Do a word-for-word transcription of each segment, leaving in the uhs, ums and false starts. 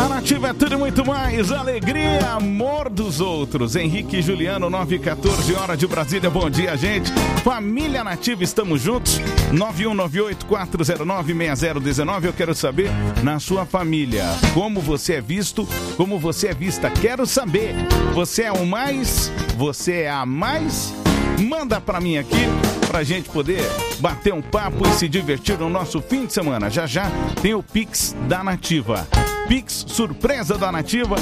A Nativa é tudo e muito mais. Alegria, amor dos outros. Henrique e Juliano, nove e quatorze, hora de Brasília. Bom dia, gente. Família Nativa, estamos juntos. nove um nove oito, quatro zero nove, seis zero um nove. Eu quero saber, na sua família, como você é visto, como você é vista. Quero saber, você é o mais, você é a mais? Manda pra mim aqui, pra gente poder bater um papo e se divertir no nosso fim de semana. Já já tem o Pix da Nativa. Pix surpresa da Nativa,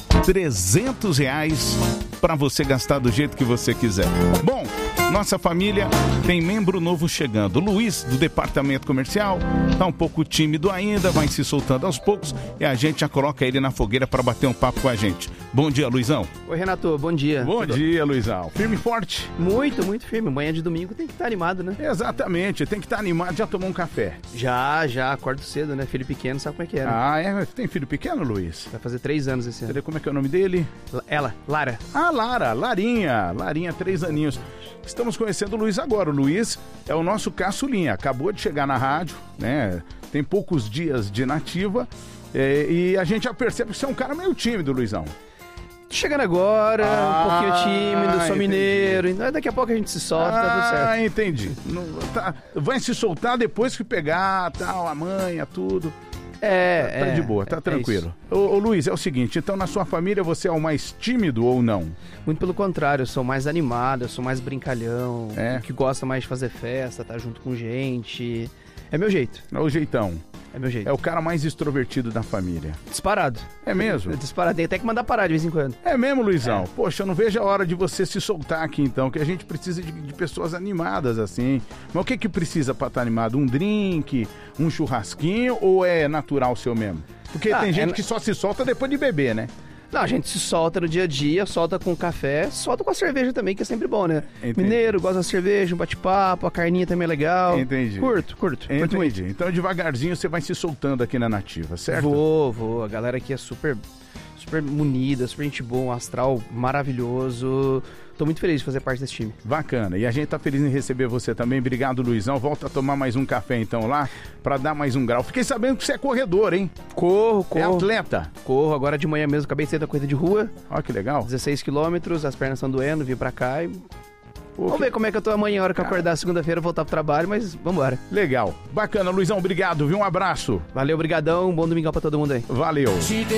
trezentos reais para você gastar do jeito que você quiser. Bom, nossa família tem membro novo chegando. O Luiz, do departamento comercial, tá um pouco tímido ainda, vai se soltando aos poucos e a gente já coloca ele na fogueira para bater um papo com a gente. Bom dia, Luizão. Oi, Renato, bom dia. Bom Tudo... dia, Luizão. Firme e forte? Muito, muito firme. Manhã de domingo tem que estar animado, né? Exatamente, tem que estar animado. Já tomou um café? Já, já. Acordo cedo, né? Filho pequeno, sabe como é que é, né? Ah, é? Tem filho pequeno, Luiz? Vai fazer três anos esse ano. Como é que é o nome dele? Ela, Lara. Ah, Lara, Larinha. Larinha, três aninhos. Estamos conhecendo o Luiz agora. O Luiz é o nosso caçulinha. Acabou de chegar na rádio, né? Tem poucos dias de nativa. É, e a gente já percebe que você é um cara meio tímido, Luizão. Chegando agora, ah, um pouquinho tímido, sou entendi. mineiro. Daqui a pouco a gente se solta, ah, tá tudo certo. Ah, entendi. Não, tá, vai se soltar depois que pegar, tal, a manha, tudo. É, tá, tá é, de boa, tá é, tranquilo. É ô, ô Luiz, é o seguinte, então na sua família você é o mais tímido ou não? Muito pelo contrário, eu sou mais animado, eu sou mais brincalhão, é. que gosta mais de fazer festa, tá junto com gente. É meu jeito. É o jeitão. É meu jeito. É o cara mais extrovertido da família. Disparado. É mesmo? Disparado. Tem até que mandar parar de vez em quando. É mesmo, Luizão? É. Poxa, eu não vejo a hora de você se soltar aqui, então, que a gente precisa de, de pessoas animadas, assim. Mas o que que precisa pra estar animado? Um drink, um churrasquinho ou é natural seu mesmo? Porque ah, tem gente é... que só se solta depois de beber, né? Não, a gente se solta no dia a dia, solta com café, solta com a cerveja também, que é sempre bom, né? Entendi. Mineiro, gosta da cerveja, um bate-papo, a carninha também é legal. Entendi. Curto, curto. Entendi. Curto então, devagarzinho, você vai se soltando aqui na Nativa, certo? Vou, vou. A galera aqui é super, super munida, super gente boa, um astral maravilhoso. Tô muito feliz de fazer parte desse time. Bacana. E a gente tá feliz em receber você também. Obrigado, Luizão. Volta a tomar mais um café, então, lá, pra dar mais um grau. Fiquei sabendo que você é corredor, hein? Corro, corro. É atleta? Corro. Agora de manhã mesmo, acabei de sair da corrida de rua. Ó, que legal. dezesseis quilômetros, as pernas estão doendo, vim pra cá e... Pô, vamos que... ver como é que eu tô amanhã, a hora que eu acordar segunda-feira, voltar pro trabalho, mas vambora. Legal. Bacana, Luizão. Obrigado, viu? Um abraço. Valeu, brigadão. Bom domingão pra todo mundo aí. Valeu.